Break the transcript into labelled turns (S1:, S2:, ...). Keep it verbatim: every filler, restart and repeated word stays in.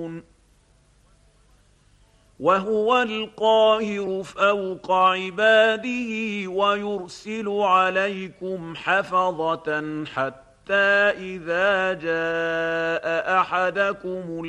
S1: وهو القاهر فوق عباده ويرسل عليكم حفظة حتى إذا جاء أحدكم